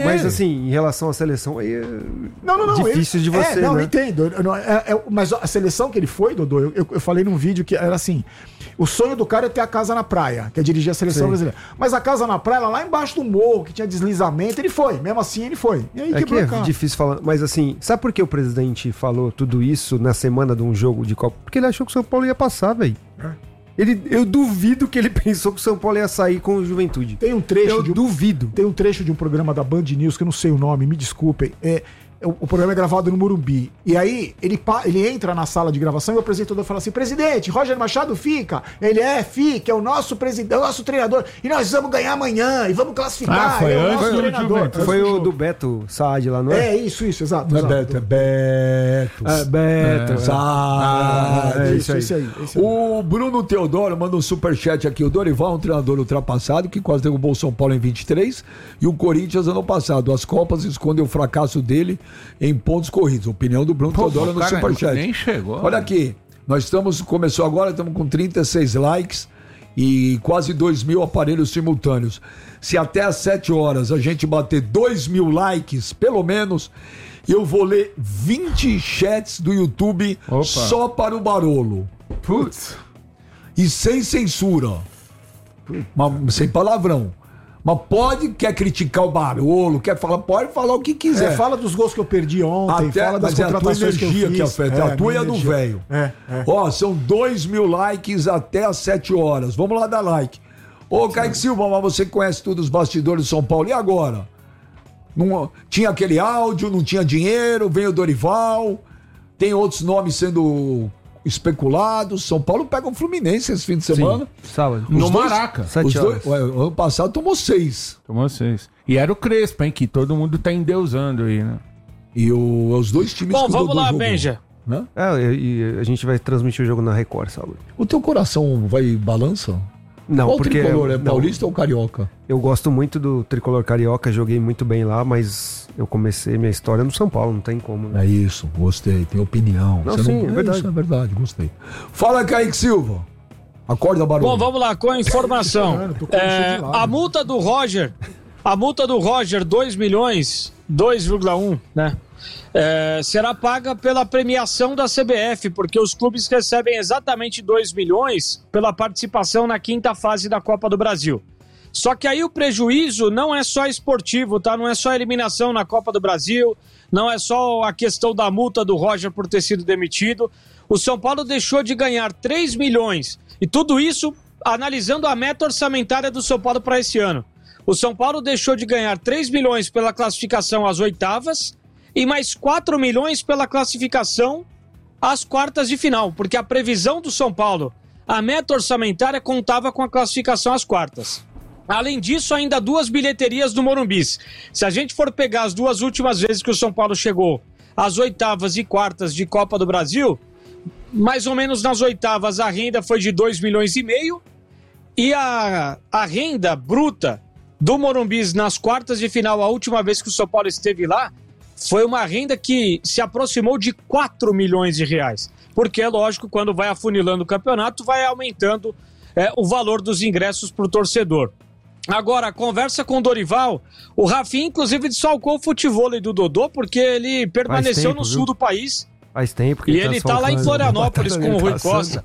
Mas assim, em relação à seleção, aí é difícil de você, Não, né? eu entendo. Mas a seleção que ele foi, Dodô, eu falei num vídeo que era assim, o sonho do cara é ter a casa na praia, que é dirigir a seleção brasileira. Mas a casa na praia, lá embaixo do morro, que tinha deslizamento, ele foi. Mesmo assim, ele foi. E aí que é difícil falar. Mas assim, sabe por que o presidente falou tudo isso na semana de um jogo de Copa? Porque ele achou que o São Paulo ia passar, velho. Eu duvido que ele pensou que o São Paulo ia sair com o Juventude. Tem um trecho duvido. Tem um trecho de um programa da Band News, que eu não sei o nome, me desculpem. O programa é gravado no Morumbi. E aí, ele entra na sala de gravação e o apresentador fala assim: presidente, Roger Machado fica. Ele fica, é o nosso presidente, é o nosso treinador. E nós vamos ganhar amanhã e vamos classificar. Foi o antes nosso do treinador. Foi o do Beto Saad lá, não é? Isso, exato. Não é Beto, é Beto. Beto. Saad. Isso aí. O Bruno Teodoro manda um superchat aqui. O Dorival é um treinador ultrapassado que quase derrubou o São Paulo em 23 e o Corinthians ano passado. As Copas escondem o fracasso dele em pontos corridos. Opinião do Bruno Teodoro no superchat. Nem chegou. Olha aqui, começou agora, estamos com 36 likes e quase 2.000 aparelhos simultâneos. Se até às 7 horas a gente bater 2.000 likes, pelo menos, eu vou ler 20 chats do YouTube só para o Barolo. Putz. E sem censura. Sem palavrão. Mas quer criticar o Barolo, pode falar o que quiser. Fala dos gols que eu perdi ontem, fala das contratações que eu fiz. Que afeta, a tua e a do velho. São 2.000 likes até às 7 horas. Vamos lá dar like. Kaique Silva, mas você conhece tudo os bastidores do São Paulo. E agora? Não, tinha aquele áudio, não tinha dinheiro, veio o Dorival, tem outros nomes sendo especulados. São Paulo pega o Fluminense esse fim de semana. Sábado. No Maraca. O ano passado tomou 6. Tomou 6. E era o Crespo, hein? Que todo mundo tá endeusando aí, né? E os dois times... Bom, vamos lá, Benja. Né? E a gente vai transmitir o jogo na Record, sábado. O teu coração vai balança? Não, qual porque... tricolor? Paulista ou carioca? Eu gosto muito do tricolor carioca, joguei muito bem lá, mas eu comecei minha história no São Paulo, não tem como, né? É isso, gostei, tem opinião. Não, sim, é verdade. Isso é verdade, gostei. Fala, Kaique Silva. Acorda, Barulho. Bom, vamos lá, com a informação. A multa do Roger, 2 milhões, 2,1, né? Será paga pela premiação da CBF, porque os clubes recebem exatamente 2 milhões pela participação na 5ª fase da Copa do Brasil. Só que aí o prejuízo não é só esportivo, tá? Não é só a eliminação na Copa do Brasil, não é só a questão da multa do Roger por ter sido demitido. O São Paulo deixou de ganhar 3 milhões, e tudo isso analisando a meta orçamentária do São Paulo para esse ano. O São Paulo deixou de ganhar 3 milhões pela classificação às oitavas, e mais 4 milhões pela classificação às quartas de final, porque a previsão do São Paulo, a meta orçamentária contava com a classificação às quartas. Além disso, ainda 2 bilheterias do Morumbi. Se a gente for pegar as 2 últimas vezes que o São Paulo chegou às oitavas e quartas de Copa do Brasil, mais ou menos nas oitavas a renda foi de 2 milhões e meio, e a renda bruta do Morumbi nas quartas de final, a última vez que o São Paulo esteve lá, foi uma renda que se aproximou de 4 milhões de reais. Porque, é lógico, quando vai afunilando o campeonato, vai aumentando o valor dos ingressos para o torcedor. Agora, a conversa com o Dorival, o Rafinha, inclusive, desfalcou o futevôlei do Dodô, porque ele permaneceu no sul do país. Faz tempo que e ele tá lá em Florianópolis com o Rui Costa.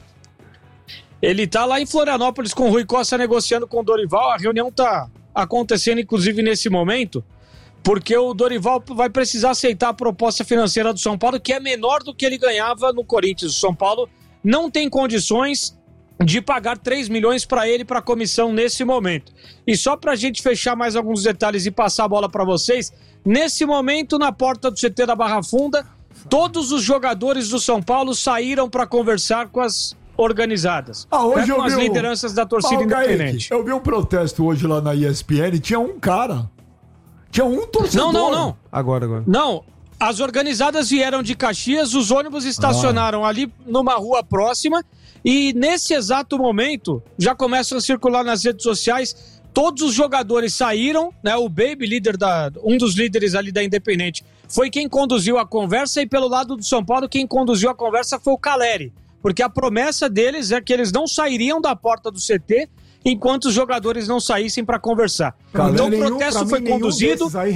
Ele tá lá em Florianópolis com o Rui Costa negociando com o Dorival. A reunião tá acontecendo, inclusive, nesse momento, porque o Dorival vai precisar aceitar a proposta financeira do São Paulo, que é menor do que ele ganhava no Corinthians. O São Paulo não tem condições de pagar 3 milhões para ele, para a comissão, nesse momento. E só para a gente fechar mais alguns detalhes e passar a bola para vocês, nesse momento, na porta do CT da Barra Funda, todos os jogadores do São Paulo saíram para conversar com as organizadas. Hoje com as lideranças da torcida independente. Eu vi um protesto hoje lá na ESPN, tinha um cara. Tinha um torcedor. Não. Agora. Não, as organizadas vieram de Caxias, os ônibus estacionaram ali numa rua próxima e nesse exato momento já começam a circular nas redes sociais, todos os jogadores saíram, né? O Baby, um dos líderes ali da Independente, foi quem conduziu a conversa, e pelo lado do São Paulo quem conduziu a conversa foi o Caleri, porque a promessa deles é que eles não sairiam da porta do CT enquanto os jogadores não saíssem para conversar. Então o protesto foi conduzido